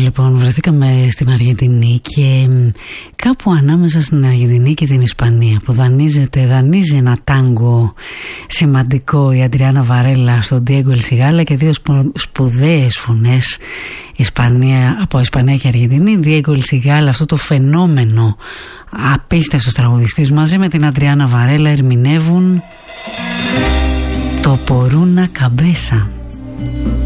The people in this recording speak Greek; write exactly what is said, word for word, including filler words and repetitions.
λοιπόν, βρεθήκαμε στην Αργεντινή και κάπου ανάμεσα στην Αργεντινή και την Ισπανία που δανείζεται, δανείζει ένα τάγκο σημαντικό η Αντριάννα Βαρέλα στον Ντιέγκο Ελσιγάλα και δύο σπουδαίες φωνές Ισπανία, από Ισπανία και Αργεντινή. Ντιέγκο Ελσιγάλα, αυτό το φαινόμενο απίστευτος τραγουδιστής, μαζί με την Αντριάννα Βαρέλα ερμηνεύουν το Por una cabeza.